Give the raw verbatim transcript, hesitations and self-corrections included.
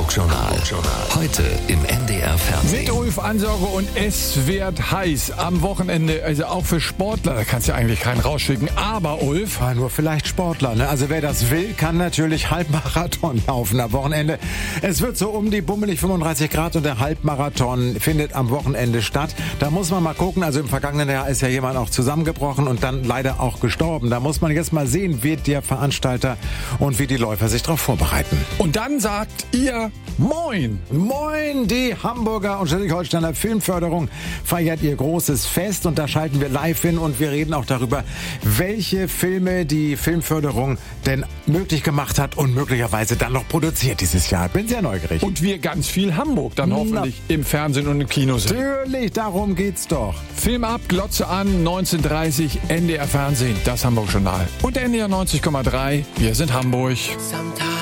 Hamburg-Journal. Heute im N D R Fernsehen. Mit Ulf Ansorge und es wird heiß am Wochenende, also auch für Sportler, da kannst du ja eigentlich keinen rausschicken, aber Ulf... Ja, nur vielleicht Sportler, ne? Also wer das will, kann natürlich Halbmarathon laufen am Wochenende. Es wird so um die bummelig fünfunddreißig Grad und der Halbmarathon findet am Wochenende statt. Da muss man mal gucken, also im vergangenen Jahr ist ja jemand auch zusammengebrochen und dann leider auch gestorben. Da muss man jetzt mal sehen, wie der Veranstalter und wie die Läufer sich darauf vorbereiten. Und dann sagt ihr Moin! Moin! Die Hamburger und Schleswig-Holsteiner Filmförderung feiert ihr großes Fest und da schalten wir live hin und wir reden auch darüber, welche Filme die Filmförderung denn möglich gemacht hat und möglicherweise dann noch produziert dieses Jahr. Bin sehr neugierig. Und wir ganz viel Hamburg dann hoffentlich Na, im Fernsehen und im Kino sind. Natürlich, darum geht's doch. Film ab, Glotze an, neunzehn Uhr dreißig, N D R Fernsehen, das Hamburg-Journal. Und N D R neunzig Komma drei, wir sind Hamburg.